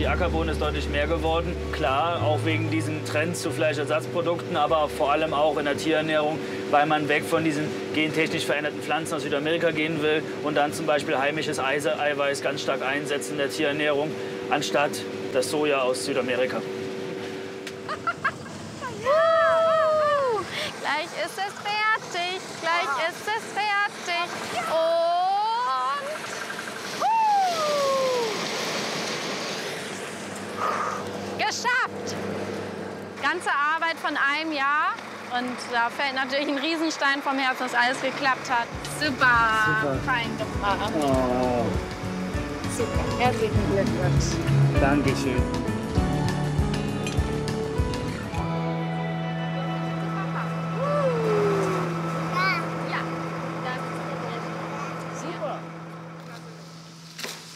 Ackerbohnen ist deutlich mehr geworden. Klar, auch wegen diesen Trends zu Fleischersatzprodukten, aber vor allem auch in der Tierernährung, weil man weg von diesen gentechnisch veränderten Pflanzen aus Südamerika gehen will und dann zum Beispiel heimisches Eiweiß ganz stark einsetzen in der Tierernährung, anstatt das Soja aus Südamerika. Gleich ist es fertig, gleich ist es fertig. Und geschafft! Ganze Arbeit von einem Jahr. Und da fällt natürlich ein Riesenstein vom Herzen, dass alles geklappt hat. Super. Fein gemacht. Oh. Super, herzlichen Glückwunsch. Dankeschön.